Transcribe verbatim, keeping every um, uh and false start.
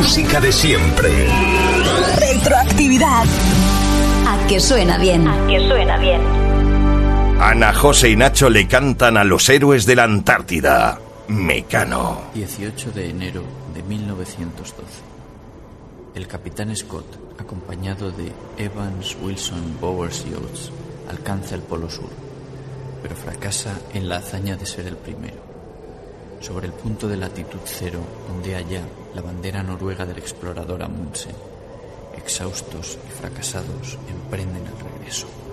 música de siempre. Retroactividad. A que suena bien. A que suena bien. Ana, José y Nacho le cantan a los héroes de la Antártida. Mecano. dieciocho de enero de mil novecientos doce. El capitán Scott, acompañado de Evans, Wilson, Bowers y Oates, alcanza el Polo Sur, pero fracasa en la hazaña de ser el primero. Sobre el punto de latitud cero, ondea ya la bandera noruega del explorador Amundsen. Exhaustos y fracasados, emprenden el regreso.